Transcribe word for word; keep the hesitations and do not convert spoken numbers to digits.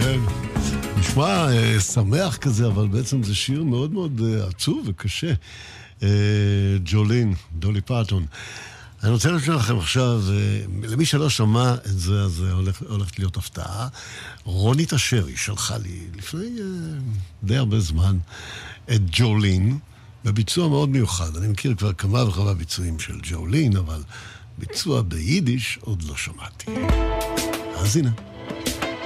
כן. נשמע uh, שמח כזה, אבל בעצם זה שיר מאוד מאוד uh, עצוב וקשה. Uh, ג'ולין, דולי פרטון. אני רוצה לשאול לכם עכשיו, uh, למי שלא שמע את זה, אז uh, הולך, הולכת להיות הפתעה. רונית אשרי שלחה לי לפני uh, די הרבה זמן את ג'ולין, בביצוע מאוד מיוחד. אני מכיר כבר כמה וכמה ביצועים של ג'ולין, אבל ביצוע ביידיש עוד לא שמעתי. אז הנה.